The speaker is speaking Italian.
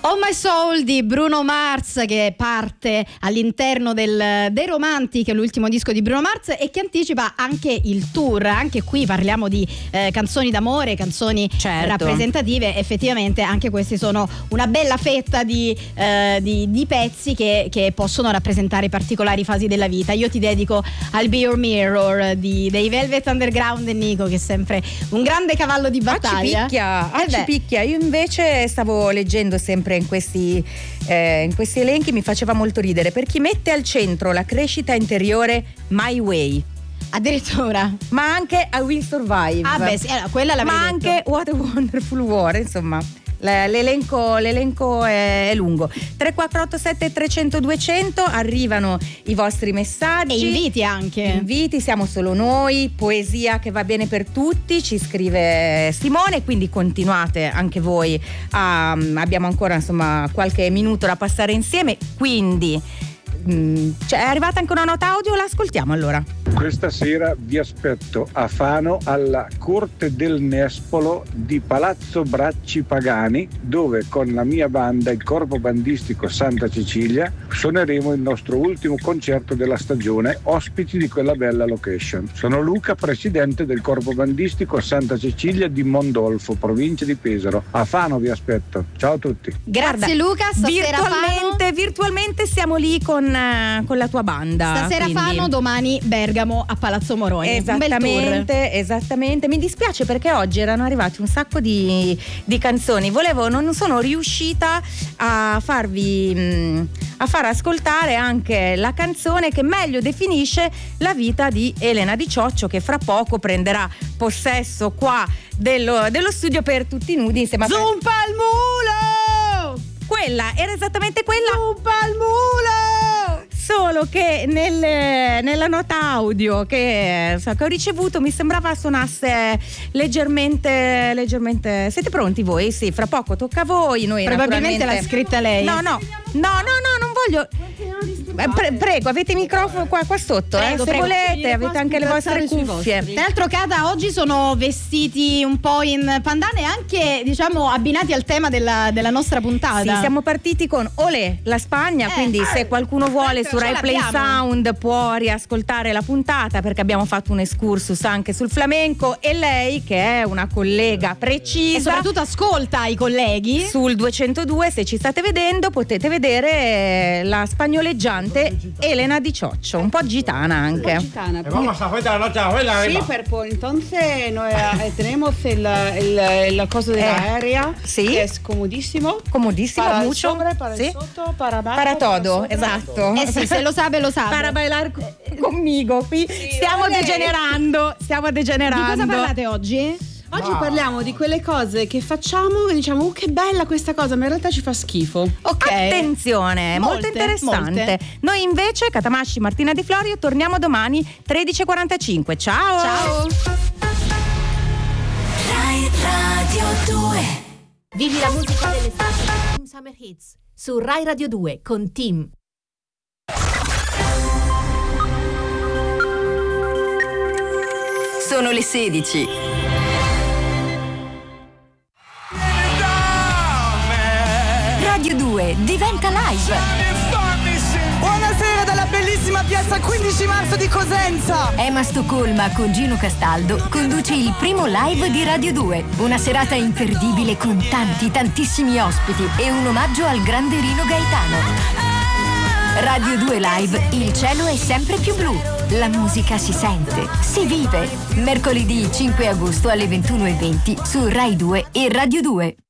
Oh My Soul di Bruno Mars, che parte all'interno dei Romantic, l'ultimo disco di Bruno Mars, e che anticipa anche il tour. Anche qui parliamo di canzoni d'amore, canzoni rappresentative. Effettivamente anche questi sono una bella fetta di pezzi che possono rappresentare particolari fasi della vita. Io ti dedico I'll Be Your Mirror dei Velvet Underground e Nico, che è sempre un grande cavallo di battaglia. Ci picchia. Io invece stavo leggendo sempre in questi elenchi, mi faceva molto ridere. Per chi mette al centro la crescita interiore, My Way. Addirittura. Ma anche I Will Survive. Ah beh sì, quella l'avrei ma detto. anche What a Wonderful War, insomma. L'elenco è lungo. 3487 300 200, arrivano i vostri messaggi e inviti anche. Inviti, siamo solo noi, poesia che va bene per tutti, ci scrive Simone, quindi continuate anche voi abbiamo ancora insomma qualche minuto da passare insieme, quindi è arrivata anche una nota audio, la ascoltiamo allora. Questa sera vi aspetto a Fano alla Corte del Nespolo di Palazzo Bracci Pagani, dove con la mia banda, il Corpo Bandistico Santa Cecilia, suoneremo il nostro ultimo concerto della stagione, ospiti di quella bella location. Sono Luca, presidente del Corpo Bandistico Santa Cecilia di Mondolfo, provincia di Pesaro. A Fano vi aspetto. Ciao a tutti. Grazie Luca, stasera virtualmente siamo lì con la tua banda. Stasera quindi Fano, domani Bergamo a Palazzo Moroni. Esattamente. Mi dispiace perché oggi erano arrivati un sacco di canzoni. Non sono riuscita a far ascoltare anche la canzone che meglio definisce la vita di Elena Di Cioccio, che fra poco prenderà possesso qua dello studio per tutti nudi insieme a Zumpa al mulo! Quella era esattamente quella. Zumpa al mulo! Solo che nella nota audio che ho ricevuto mi sembrava suonasse leggermente. Siete pronti voi? Sì, fra poco tocca a voi. Noi probabilmente l'ha scritta lei. No, non voglio. Prego, avete il microfono qua sotto. Prego, se volete, avete anche le vostre cuffie. Tra l'altro, Cata, oggi sono vestiti un po' in pandane, anche diciamo abbinati al tema della nostra puntata. Sì, siamo partiti con Olè, la Spagna, quindi se qualcuno vuole su Rai Play Sound può riascoltare la puntata, perché abbiamo fatto un excursus anche sul flamenco, e lei, che è una collega precisa e soprattutto ascolta i colleghi, sul 202, se ci state vedendo, potete vedere la spagnoleggiante Elena Di Cioccio, un po' gitana anche. Vamos a hacer la nota abuela. Sí, pero entonces tenemos el coso de la aérea, que es comodísimo para mucho, el sobre, para el sotto, para abajo, para todo, esatto. Sì, se lo sa. Para bailar conmigo. Qui stiamo degenerando. Di cosa parlate oggi? Oggi parliamo di quelle cose che facciamo e diciamo che bella questa cosa, ma in realtà ci fa schifo. Ok. Attenzione, molto interessante. Noi invece, Catamashi, Martina Di Florio, torniamo domani 13:45. Ciao. Rai Radio 2. Vivi la musica dell'estate. Team Summer Hits su Rai Radio 2 con Team. Sono le 16. Radio 2 diventa live. Buonasera dalla bellissima piazza 15 marzo di Cosenza. Emma Stoccolma con Gino Castaldo conduce il primo live di Radio 2. Una serata imperdibile con tantissimi ospiti e un omaggio al grande Rino Gaetano. Radio 2 Live, il cielo è sempre più blu. La musica si sente, si vive. Mercoledì 5 agosto alle 21:20 su Rai 2 e Radio 2.